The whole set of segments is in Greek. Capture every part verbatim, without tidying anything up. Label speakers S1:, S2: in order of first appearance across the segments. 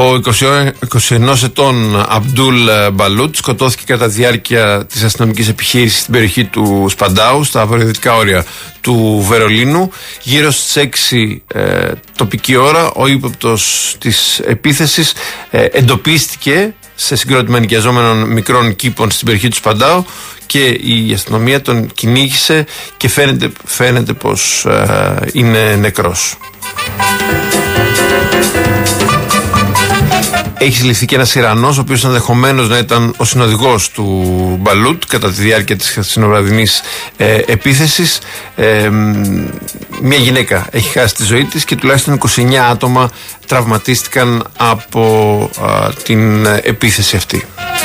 S1: Ο είκοσι ενός ετών Αμπτούλ Μπαλούτ σκοτώθηκε κατά τη διάρκεια της αστυνομικής επιχείρησης στην περιοχή του Σπαντάου, στα βορειοδυτικά όρια του Βερολίνου. Γύρω στις έξι ε, τοπική ώρα, ο ύποπτος της επίθεσης ε, εντοπίστηκε σε συγκρότημα ενοικιαζόμενων μικρών κήπων στην περιοχή του Σπαντάου και η αστυνομία τον κυνήγησε και φαίνεται, φαίνεται πως ε, είναι νεκρός. Έχει συλληφθεί και ένας Ιρανός, ο οποίος ενδεχομένως να ήταν ο συνοδηγός του Μπαλούτ κατά τη διάρκεια της χθεσινοβραδινής ε, επίθεσης. Ε, μια γυναίκα έχει χάσει τη ζωή της και τουλάχιστον είκοσι εννέα άτομα τραυματίστηκαν από α, την επίθεση αυτή.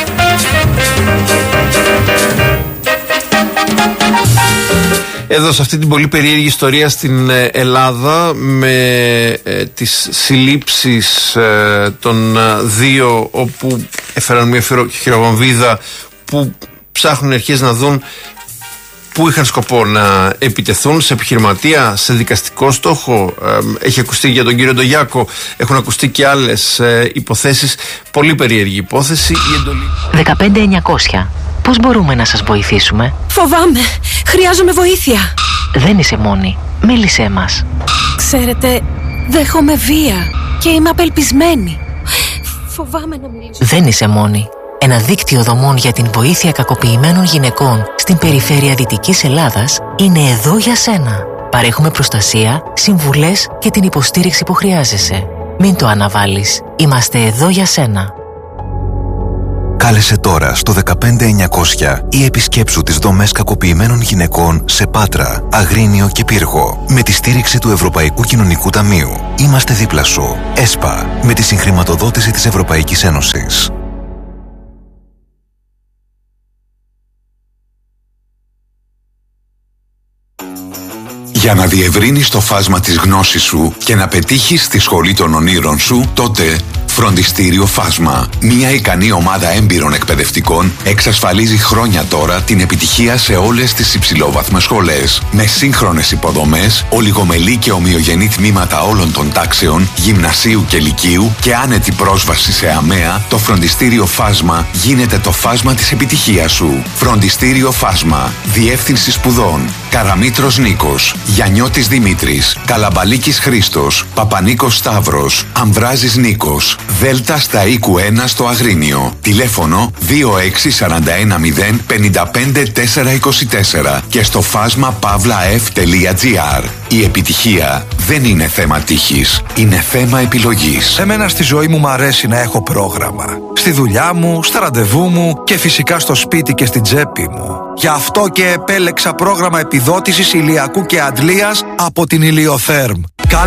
S1: Εδώ σε αυτή την πολύ περίεργη ιστορία στην Ελλάδα με ε, τις συλλήψεις ε, των δύο, όπου έφεραν μια χειροβομβίδα που ψάχνουν οι αρχές να δουν που είχαν σκοπό να επιτεθούν, σε επιχειρηματία, σε δικαστικό στόχο. Ε, έχει ακουστεί για τον κύριο Ντογιάκο, έχουν ακουστεί και άλλες ε, υποθέσεις. Πολύ περίεργη υπόθεση. Η εντολή...
S2: δεκαπέντε εννιακόσια. Πώς μπορούμε να σας βοηθήσουμε?
S3: Φοβάμαι. Χρειάζομαι βοήθεια.
S2: Δεν είσαι μόνη. Μίλησέ μας.
S3: Ξέρετε, δέχομαι βία και είμαι απελπισμένη. Φοβάμαι να μιλήσω.
S2: Δεν είσαι μόνη. Ένα δίκτυο δομών για την βοήθεια κακοποιημένων γυναικών στην περιφέρεια Δυτικής Ελλάδας είναι εδώ για σένα. Παρέχουμε προστασία, συμβουλές και την υποστήριξη που χρειάζεσαι. Μην το αναβάλεις. Είμαστε εδώ για σένα.
S4: Κάλεσε τώρα στο δεκαπέντε εννιακόσια ή επισκέψου τις δομές κακοποιημένων γυναικών σε Πάτρα, Αγρίνιο και Πύργο με τη στήριξη του Ευρωπαϊκού Κοινωνικού Ταμείου. Είμαστε δίπλα σου. ΕΣΠΑ, με τη συγχρηματοδότηση της Ευρωπαϊκής Ένωσης.
S5: Για να διευρύνεις το φάσμα της γνώσης σου και να πετύχεις τη σχολή των ονείρων σου, τότε Φροντιστήριο Φάσμα. Μια ικανή ομάδα έμπειρων εκπαιδευτικών εξασφαλίζει χρόνια τώρα την επιτυχία σε όλες τις υψηλόβαθμες σχολές. Με σύγχρονες υποδομές, ολιγομελή και ομοιογενή τμήματα όλων των τάξεων, γυμνασίου και λυκείου και άνετη πρόσβαση σε ΑΜΕΑ, το Φροντιστήριο Φάσμα γίνεται το φάσμα της επιτυχίας σου. Φροντιστήριο Φάσμα. Διεύθυνση σπουδών: Καραμήτρος Νίκος, Γιαννιώτης Δημήτρης, Καλαμπαλίκης Χρήστος, Παπανίκος Σταύρος, Αμβράζης Νίκος. Δέλτα στα οίκου ένα στο Αγρίνιο. Τηλέφωνο δύο έξι τέσσερα ένα μηδέν πέντε πέντε τέσσερα είκοσι τέσσερα και στο φάσμα παύλα εφ τελεία τζι άρ. Η επιτυχία δεν είναι θέμα τύχης, είναι θέμα επιλογής.
S6: Εμένα στη ζωή μου μ' αρέσει να έχω πρόγραμμα. Στη δουλειά μου, στα ραντεβού μου και φυσικά στο σπίτι και στην τσέπη μου. Γι' αυτό και επέλεξα πρόγραμμα επιδότησης ηλιακού και αντλίας από την Ηλιοθέρμ.